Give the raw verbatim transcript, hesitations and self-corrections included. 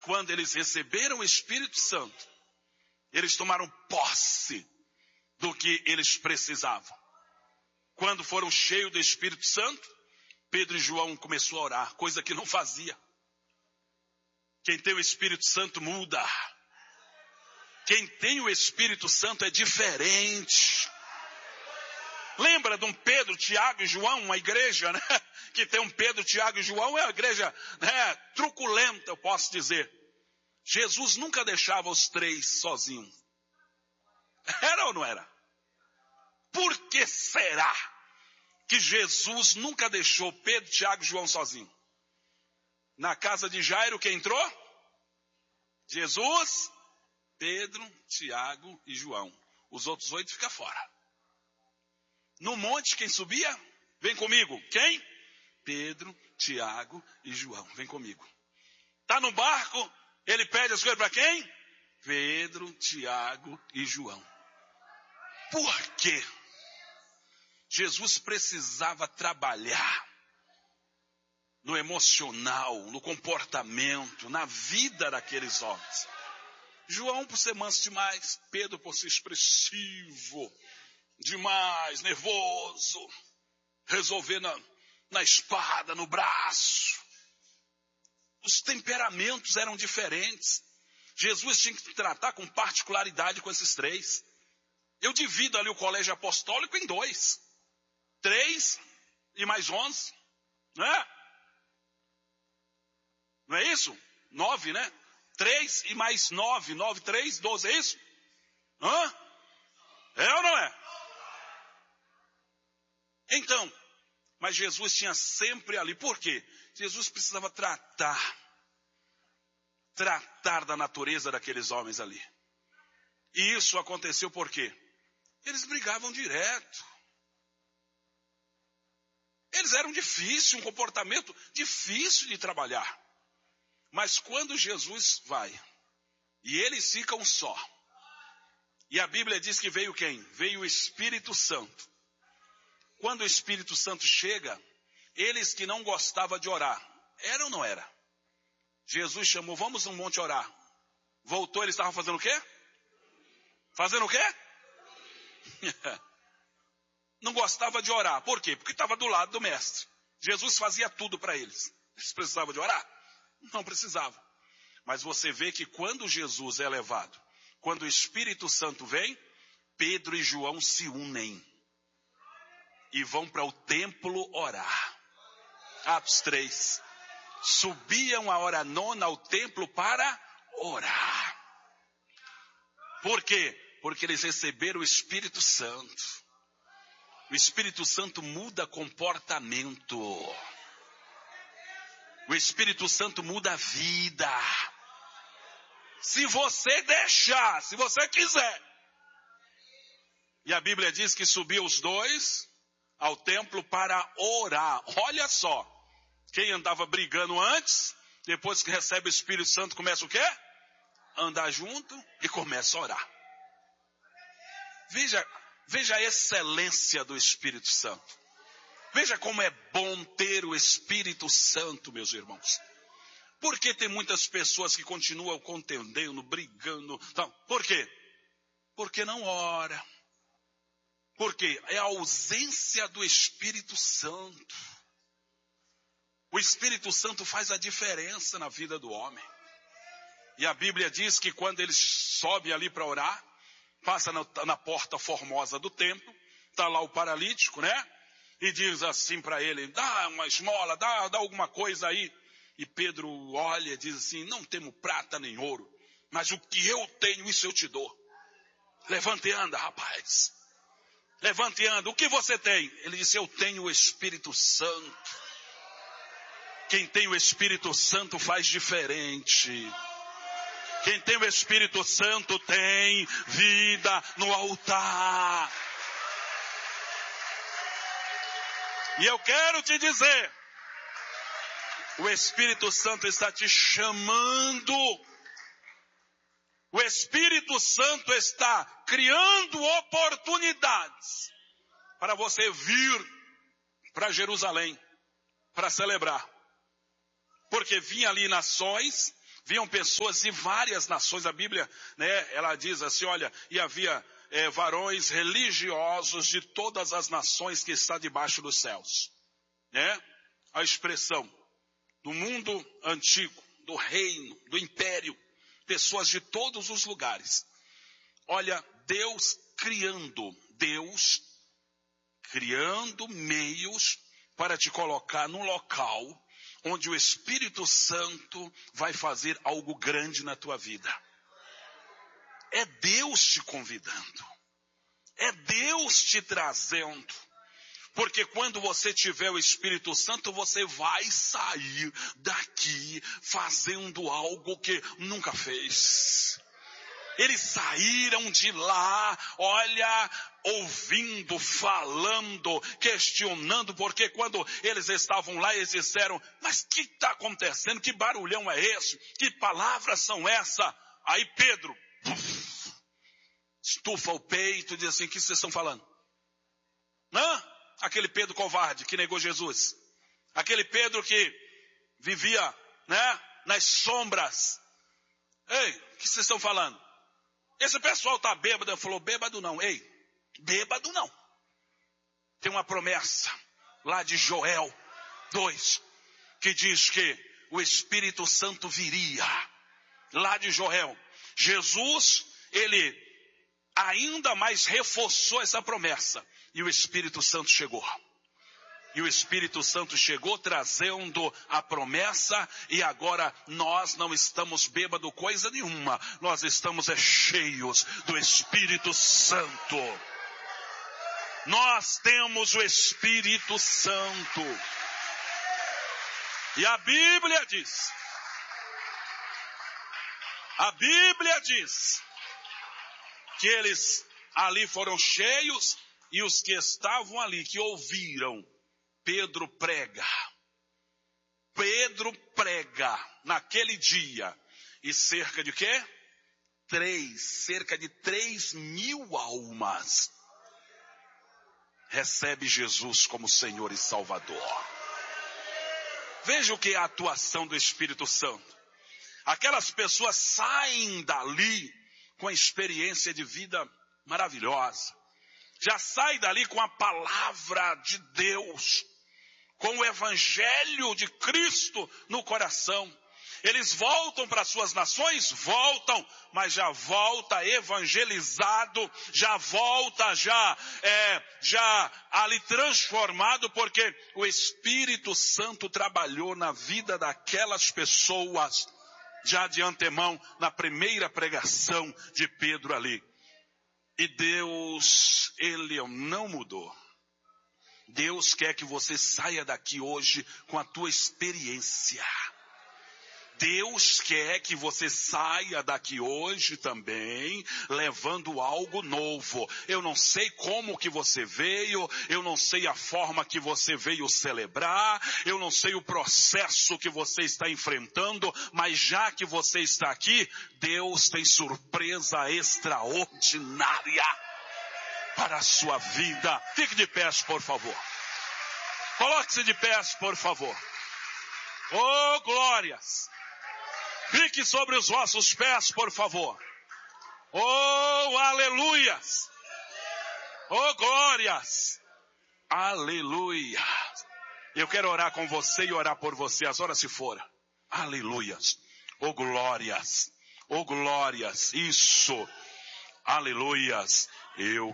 quando eles receberam o Espírito Santo, eles tomaram posse do que eles precisavam. Quando foram cheios do Espírito Santo, Pedro e João começou a orar, coisa que não fazia. Quem tem o Espírito Santo muda. Quem tem o Espírito Santo é diferente. Lembra de um Pedro, Tiago e João, uma igreja, né? Que tem um Pedro, Tiago e João, é uma igreja, né, truculenta, eu posso dizer. Jesus nunca deixava os três sozinhos. Era ou não era? Por que será que Jesus nunca deixou Pedro, Tiago e João sozinhos? Na casa de Jairo, quem entrou? Jesus, Pedro, Tiago e João. Os outros oito ficam fora. No monte, quem subia? Vem comigo. Quem? Pedro, Tiago e João. Vem comigo. Está no barco, ele pede as coisas para quem? Pedro, Tiago e João. Por quê? Jesus precisava trabalhar no emocional, no comportamento, na vida daqueles homens. João por ser manso demais, Pedro por ser expressivo demais, nervoso, resolver na, na espada, no braço. Os temperamentos eram diferentes. Jesus tinha que tratar com particularidade com esses três. Eu divido ali o colégio apostólico em dois. Três e mais onze, não é? Não é isso? Nove, né? Três e mais nove. Nove, três, doze, é isso? Hã? É ou não é? Então, mas Jesus tinha sempre ali. Por quê? Jesus precisava tratar. Tratar da natureza daqueles homens ali. E isso aconteceu por quê? Eles brigavam direto. Eles eram difíceis, um comportamento difícil de trabalhar. Mas quando Jesus vai, e eles ficam só, e a Bíblia diz que veio quem? Veio o Espírito Santo. Quando o Espírito Santo chega, eles que não gostavam de orar, era ou não era? Jesus chamou, vamos no monte orar. Voltou, eles estavam fazendo o quê? Fazendo o quê? Não gostava de orar. Por quê? Porque estava do lado do mestre. Jesus fazia tudo para eles. Eles precisavam de orar? Não precisava. Mas você vê que quando Jesus é levado, quando o Espírito Santo vem, Pedro e João se unem. E vão para o templo orar. Atos três. Subiam a hora nona ao templo para orar. Por quê? Porque eles receberam o Espírito Santo. O Espírito Santo muda comportamento. O Espírito Santo muda a vida. Se você deixar, se você quiser. E a Bíblia diz que subiu os dois ao templo para orar. Olha só. Quem andava brigando antes, depois que recebe o Espírito Santo, começa o quê? Andar junto e começa a orar. Veja, veja a excelência do Espírito Santo. Veja como é bom ter o Espírito Santo, meus irmãos. Por que tem muitas pessoas que continuam contendendo, brigando? Então, por quê? Porque não ora. Por quê? É a ausência do Espírito Santo. O Espírito Santo faz a diferença na vida do homem. E a Bíblia diz que quando ele sobe ali para orar, passa na, na porta formosa do templo, está lá o paralítico, né? E diz assim para ele, dá uma esmola, dá, dá alguma coisa aí. E Pedro olha e diz assim, não temos prata nem ouro, mas o que eu tenho, isso eu te dou. Levante e anda, rapaz. Levante e anda. O que você tem? Ele disse, eu tenho o Espírito Santo. Quem tem o Espírito Santo faz diferente. Quem tem o Espírito Santo tem vida no altar. E eu quero te dizer, o Espírito Santo está te chamando. O Espírito Santo está criando oportunidades para você vir para Jerusalém para celebrar. Porque vinha ali nações, Viam pessoas de várias nações. A Bíblia, né, ela diz assim, olha, e havia é, varões religiosos de todas as nações que está debaixo dos céus. Né? A expressão do mundo antigo, do reino, do império, pessoas de todos os lugares. Olha, Deus criando, Deus criando meios para te colocar num local onde o Espírito Santo vai fazer algo grande na tua vida. É Deus te convidando. É Deus te trazendo. Porque quando você tiver o Espírito Santo, você vai sair daqui fazendo algo que nunca fez. Eles saíram de lá, olha, ouvindo, falando, questionando, porque quando eles estavam lá, eles disseram, mas o que está acontecendo? Que barulhão é esse? Que palavras são essas? Aí Pedro, puf, estufa o peito e diz assim, o que vocês estão falando? Hã? Aquele Pedro covarde que negou Jesus. Aquele Pedro que vivia, né, nas sombras. Ei, o que vocês estão falando? Esse pessoal está bêbado. Ele falou, bêbado não. Ei, bêbado não. Tem uma promessa lá de Joel dois, que diz que o Espírito Santo viria. Lá de Joel. Jesus, ele ainda mais reforçou essa promessa. E o Espírito Santo chegou. E o Espírito Santo chegou trazendo a promessa. E agora nós não estamos bêbado coisa nenhuma. Nós estamos é, cheios do Espírito Santo. Nós temos o Espírito Santo. E a Bíblia diz. A Bíblia diz. Que eles ali foram cheios. E os que estavam ali, que ouviram, Pedro prega. Pedro prega naquele dia. E cerca de quê? Três, cerca de três mil almas. Recebe Jesus como Senhor e Salvador. Veja o que é a atuação do Espírito Santo. Aquelas pessoas saem dali com a experiência de vida maravilhosa. Já sai dali com a palavra de Deus, com o evangelho de Cristo no coração. Eles voltam para suas nações? Voltam, mas já volta evangelizado, já volta já, é, já ali transformado, porque o Espírito Santo trabalhou na vida daquelas pessoas, já de antemão, na primeira pregação de Pedro ali. E Deus, Ele não mudou. Deus quer que você saia daqui hoje com a tua experiência. Deus quer que você saia daqui hoje também, levando algo novo. Eu não sei como que você veio, eu não sei a forma que você veio celebrar, eu não sei o processo que você está enfrentando, mas já que você está aqui, Deus tem surpresa extraordinária para a sua vida. Fique de pé, por favor. Coloque-se de pé, por favor. Oh, glórias! Fique sobre os vossos pés, por favor. Oh, aleluias! Oh, glórias! Aleluia! Eu quero orar com você e orar por você. As horas se foram. Aleluias! Oh, glórias! Oh, glórias! Isso! Aleluias! Eu